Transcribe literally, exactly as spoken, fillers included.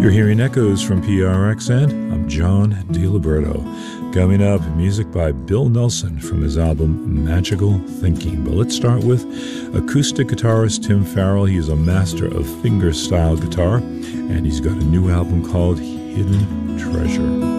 You're hearing echoes from P R X, and I'm John DiLiberto. Coming up, music by Bill Nelson from his album Magical Thinking. But let's start with acoustic guitarist Tim Farrell. He is a master of fingerstyle guitar, and he's got a new album called Hidden Treasure.